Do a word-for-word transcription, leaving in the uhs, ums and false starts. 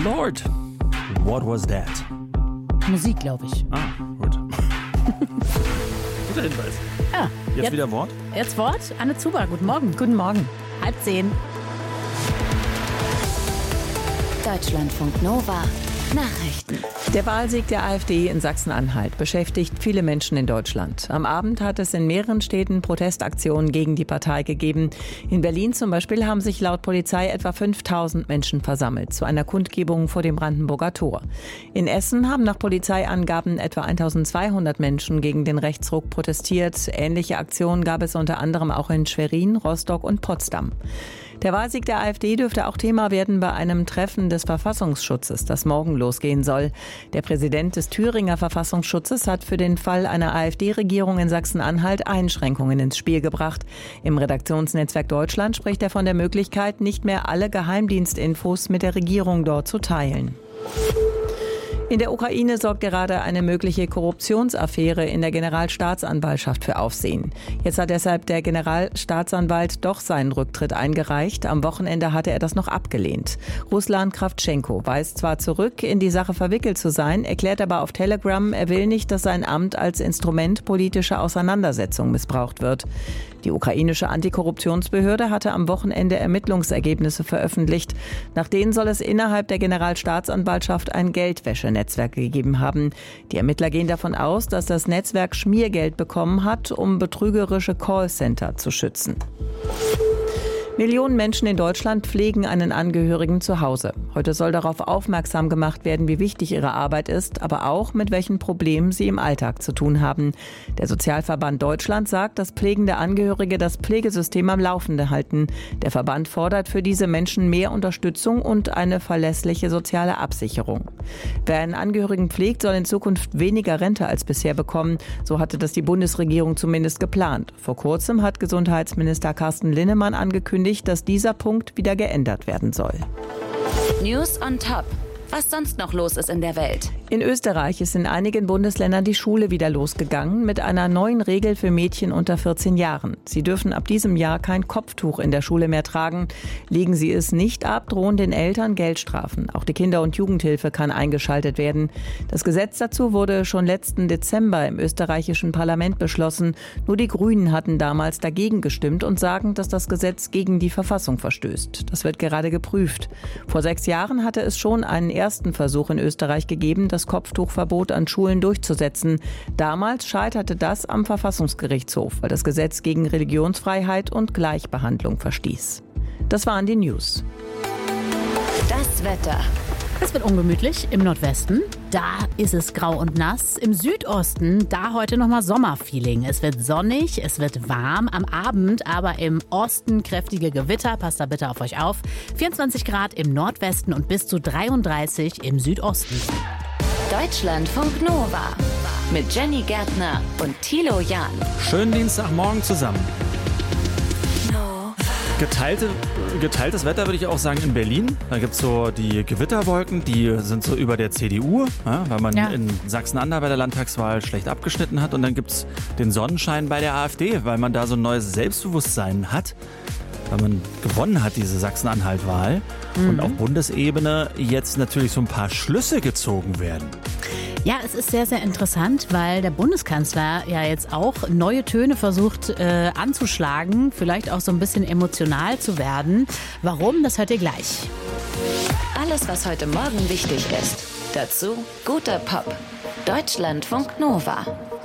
Lord, what was that? Musik, glaube ich. Ah, gut. Guter Hinweis. Ja, jetzt, jetzt wieder Wort? Jetzt Wort. Anne Zuber, guten Morgen. Guten Morgen. Halb zehn. Deutschlandfunk Nova. Nachrichten. Der Wahlsieg der AfD in Sachsen-Anhalt beschäftigt viele Menschen in Deutschland. Am Abend hat es in mehreren Städten Protestaktionen gegen die Partei gegeben. In Berlin zum Beispiel haben sich laut Polizei etwa fünftausend Menschen versammelt zu einer Kundgebung vor dem Brandenburger Tor. In Essen haben nach Polizeiangaben etwa eintausendzweihundert Menschen gegen den Rechtsruck protestiert. Ähnliche Aktionen gab es unter anderem auch in Schwerin, Rostock und Potsdam. Der Wahlsieg der AfD dürfte auch Thema werden bei einem Treffen des Verfassungsschutzes, das morgen losgehen soll. Der Präsident des Thüringer Verfassungsschutzes hat für den Fall einer AfD-Regierung in Sachsen-Anhalt Einschränkungen ins Spiel gebracht. Im Redaktionsnetzwerk Deutschland spricht er von der Möglichkeit, nicht mehr alle Geheimdienstinfos mit der Regierung dort zu teilen. In der Ukraine sorgt gerade eine mögliche Korruptionsaffäre in der Generalstaatsanwaltschaft für Aufsehen. Jetzt hat deshalb der Generalstaatsanwalt doch seinen Rücktritt eingereicht. Am Wochenende hatte er das noch abgelehnt. Ruslan Kravtschenko weist zwar zurück, in die Sache verwickelt zu sein, erklärt aber auf Telegram, er will nicht, dass sein Amt als Instrument politischer Auseinandersetzung missbraucht wird. Die ukrainische Antikorruptionsbehörde hatte am Wochenende Ermittlungsergebnisse veröffentlicht. Nach denen soll es innerhalb der Generalstaatsanwaltschaft ein Geldwäschenetzwerk gegeben haben. Die Ermittler gehen davon aus, dass das Netzwerk Schmiergeld bekommen hat, um betrügerische Callcenter zu schützen. Millionen Menschen in Deutschland pflegen einen Angehörigen zu Hause. Heute soll darauf aufmerksam gemacht werden, wie wichtig ihre Arbeit ist, aber auch mit welchen Problemen sie im Alltag zu tun haben. Der Sozialverband Deutschland sagt, dass pflegende Angehörige das Pflegesystem am Laufenden halten. Der Verband fordert für diese Menschen mehr Unterstützung und eine verlässliche soziale Absicherung. Wer einen Angehörigen pflegt, soll in Zukunft weniger Rente als bisher bekommen. So hatte das die Bundesregierung zumindest geplant. Vor kurzem hat Gesundheitsminister Carsten Linnemann angekündigt, dass dieser Punkt wieder geändert werden soll. News on Top. Was sonst noch los ist in der Welt. In Österreich ist in einigen Bundesländern die Schule wieder losgegangen mit einer neuen Regel für Mädchen unter vierzehn Jahren. Sie dürfen ab diesem Jahr kein Kopftuch in der Schule mehr tragen. Legen sie es nicht ab, drohen den Eltern Geldstrafen. Auch die Kinder- und Jugendhilfe kann eingeschaltet werden. Das Gesetz dazu wurde schon letzten Dezember im österreichischen Parlament beschlossen. Nur die Grünen hatten damals dagegen gestimmt und sagen, dass das Gesetz gegen die Verfassung verstößt. Das wird gerade geprüft. Vor sechs Jahren hatte es schon einen ersten Versuch in Österreich gegeben, das Kopftuchverbot an Schulen durchzusetzen. Damals scheiterte das am Verfassungsgerichtshof, weil das Gesetz gegen Religionsfreiheit und Gleichbehandlung verstieß. Das waren die News. Das Wetter. Es wird ungemütlich im Nordwesten. Da ist es grau und nass. Im Südosten, da heute nochmal Sommerfeeling. Es wird sonnig, es wird warm. Am Abend aber im Osten kräftige Gewitter. Passt da bitte auf euch auf. vierundzwanzig Grad im Nordwesten und bis zu dreiunddreißig im Südosten. Deutschlandfunk Nova. Mit Jenny Gärtner und Thilo Jahn. Schönen Dienstagmorgen zusammen. Geteilte, geteiltes Wetter würde ich auch sagen in Berlin. Da gibt es so die Gewitterwolken, die sind so über der C D U, ja, weil man ja. in Sachsen-Anhalt bei der Landtagswahl schlecht abgeschnitten hat. Und dann gibt es den Sonnenschein bei der AfD, weil man da so ein neues Selbstbewusstsein hat, weil man gewonnen hat, diese Sachsen-Anhalt-Wahl. Mhm. Und auf Bundesebene jetzt natürlich so ein paar Schlüsse gezogen werden. Ja, es ist sehr, sehr interessant, weil der Bundeskanzler ja jetzt auch neue Töne versucht äh, anzuschlagen, vielleicht auch so ein bisschen emotional zu werden. Warum, das hört ihr gleich. Alles, was heute Morgen wichtig ist. Dazu guter Pop. Deutschlandfunk Nova.